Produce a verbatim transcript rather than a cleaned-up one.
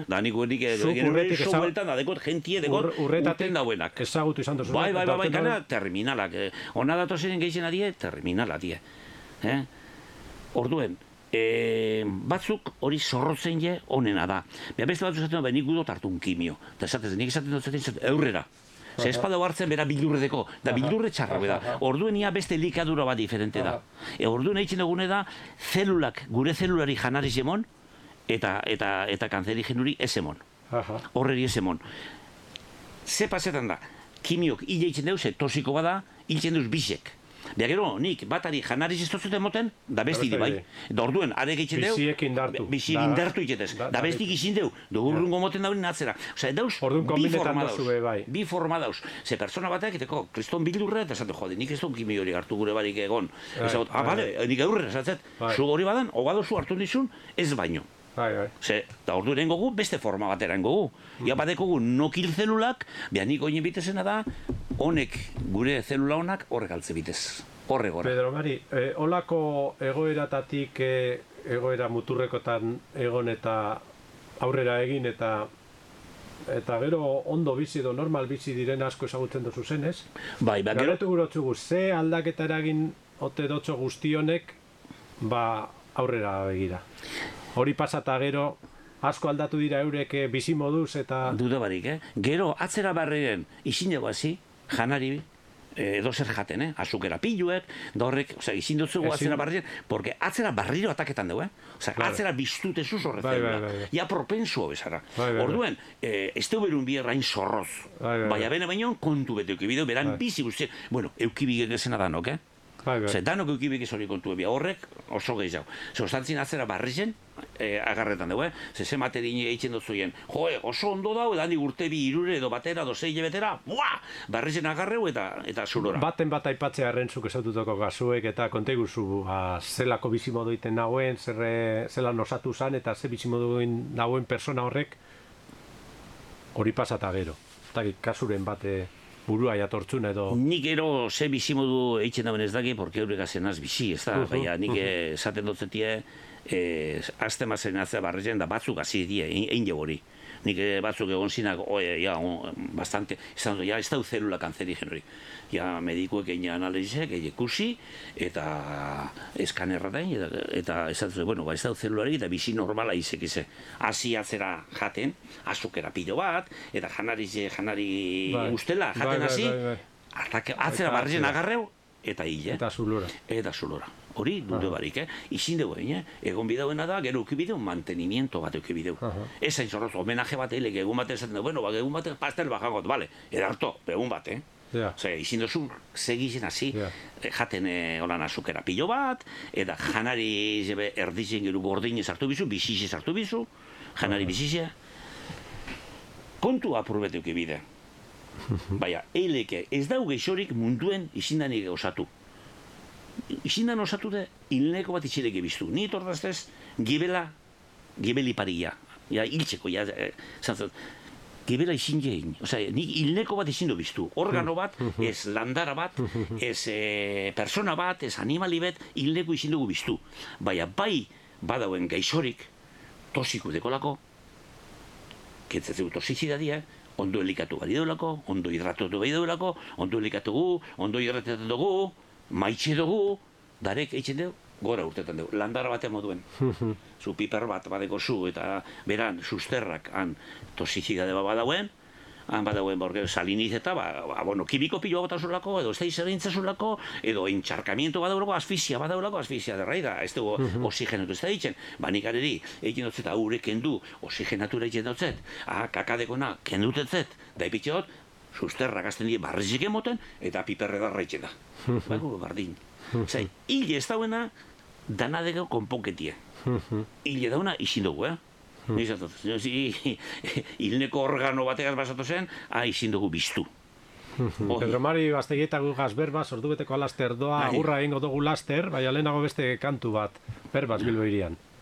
da nik nik so bueltan da dekot gentie dekot urten dauenak. Ezagutu izan duzu. Bai, bai, bai, bai, kana terminalak. Ona datozen gehien adie, terminala die. Eh? Orduen, E, batzuk hori zorrotzen je onena da. Bea beste batzuk esaten da, nik gudot hartu un kimio. Eta esatez, nik esaten dut zaten eurrera. Ze espada hartzen bera bildurredeko, da bildurre txarra da. Orduen ia beste likadura bat diferente da. E, orduen eitzen dugune da, zelulak, gure zelulari janari zemon, eta, eta, eta kanzerigenuri ez emon. Horreri ez emon. Ze pasetan da, kimiok hile eitzen deuz, tosiko bada, hiltzen deuz bisek. Bea gero, nik batari janariz ez totzuten moten, da besti di bai. Da orduen, adek eitzen deu, biziek indartu iketez. Da bestik izin deu, dugurrungo moten daurin atzera. Osa, dauz, bi forma dauz. Bi forma dauz. Ze persona batek, eteko, kriston bildurre, eta esate, jode, nik ez duen kimi hori hartu gure barik egon. Ah, bale, nik eurren, esatzet, zu hori badan, hobado zu hartu nizun, ez baino. Ze, da ordu erengogu, beste forma bat erengogu. Ia badekogu nokil zelulak, beha nik oinen bitezena da, honek, gure zelula honak, horrek altze bitez. Horre gora. Pedro Mari, holako egoeratatik egoera muturrekotan egon eta aurrera egin eta eta gero ondo bizi edo normal bizi diren asko ezagutzen dozu zenez. Bai, ba, gero... Garetu gurotzugu, ze aldaketa eragin ote dotxo guztionek, ba, aurrera begira. Hori pasata gero, asko aldatu dira eurek bizi moduz eta... Duda barik, eh? Gero, atzera barriren, izin dugu hazi, janari, edo zer jaten, eh? Azukera piluek, da horrek, oza, izin dutzugu atzera barriren, porque atzera barriro ataketan dugu, eh? Oza, atzera biztutezuz horretzen, ja propensuo bezara. Orduen, ez du berun bierrain zorroz, baina bene baino kontu bete eukibideu, beran bizi guztien, bueno, eukibigek ezena danok, eh? Zer, danok eukibik ez hori kontu ebia, horrek oso gehiago. Zer, ostantzin atzera barrizen, agarretan dugu, eh? Zer, ze materin eitzen dutzuien, joe, oso ondo dau, edan urte bi irure edo batera, edo zei betera, buah! Barrizen agarreu eta zulora. Baten bat aipatzea errentzuk esatutako gazuek eta konteguzu zelako bizimodu iten nagoen, zelan osatu zan eta ze bizimodu nagoen persona horrek hori pasata gero. Eta kasuren bate... burua jatortzun edo... Nik ero ze bizimodu eitzen dauen ez daki, porque eurek azenaz bizi, ez da? Baina nik esaten dutzetie, azte mazen atzea barrezen da batzuk hazi die, egin jo hori. Nik batzuk egon zinak, ja, bastante, izan dut, ja, ez dau zelula kanzerigen hori. Ja, medikuek egin analizek, egin ikusi, eta eskanerratain, eta esan dut, bueno, ez dau zelulari, eta bizi normala izek ize. Hazi atzera jaten, azukera pilo bat, eta janari, janari ustela, jaten hasi, atzera barrizen agarreu, eta hile. Eta zulora. Eta zulora. Hori, dute barik, eh? Izin dugu, eh? Egon bidauena da, gero eukibideu, mantenimiento bat eukibideu. Ez hain zorroz, homenaje bat eilek, egun bat esaten dugu, bueno, ba, egun bat pastel bajangot, bale, edarto, egun bat, eh? Ose, izin duzu, segizen hasi, jaten holan azukera pilo bat, eta janari erdizen gero gordinez hartu bizu, bizizez hartu bizu, janari bizizea. Kontu apurbet eukibide. Baina, eileke, ez dau geixorik munduen izindanik osatu. Izindan osatu da, hilneko bat itxileke biztu. Ni tortaztez, gibela, gibeli paria. Ja, hiltzeko, ja, zantzat. Gibela izin jein. Osa, nik hilneko bat izin du biztu. Organo bat, ez landara bat, ez persona bat, ez animali bat, hilneko izin dugu biztu. Baina, bai, badauen gaixorik, tosiku dekolako, ketzatzeu tosizidadia, ondo helikatu bari deulako, ondo hidratotu bari deulako, ondo helikatu gu, ondo hidratetan dugu, maitxe dugu, darek eitzen dugu, gora urtetan dugu, landara batean moduen. Zu piper bat badeko zu, eta beran, susterrak, han tosizidade bat badauen, han badauen, borge, saliniz eta, ba, bueno, kimiko pilo bat azulako, edo ez da izerintza azulako, edo entxarkamiento bat daulako, asfixia bat daulako, asfixia derraida, ez dugu oxigenatu ez da ditzen, ba nik areri, egin dutzet, haure kendu, oxigenatura egin dutzet, ah, kakadekona, kendutetzet, da ipitxot, susterrak azten die barrizik emoten, eta piperre darra itxe da. Bago, bardin. Zai, hile ez dauena, danadeko konponketie. Hile dauna izin dugu, eh? Hilneko organo bategaz basatu zen, ah, izin dugu biztu. Pedro Mari Gaztegieta gugaz berbaz, ordu beteko alaster doa, agurra egingo dugu laster, baina lehenago beste kantu bat, berbaz Bilbo irian.